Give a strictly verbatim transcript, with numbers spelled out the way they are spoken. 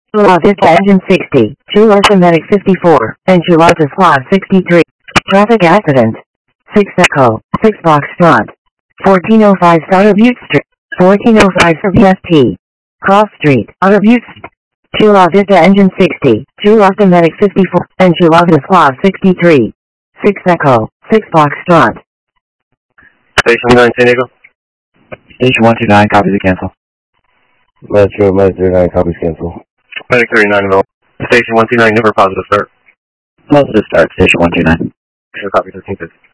Chula Vista Engine sixty, Chula Medic fifty-four, and Chula Slav sixty-three. Traffic accident. six Echo, six Foxtrot. fourteen oh five Outer Butte Street. fourteen oh five for V S T. Cross Street, Outer Butte Street. Chula Vista Engine sixty, Chula Medic fifty-four, and Chula Slav sixty-three. six Echo, six Foxtrot. Station nine, San Diego. Station one two nine, copies to cancel. Metro, Metro thirty-nine, copies cancel. Medic thirty-nine, no. Station one two nine, never positive start. Positive start, station one two nine. Copy thirteen fifty.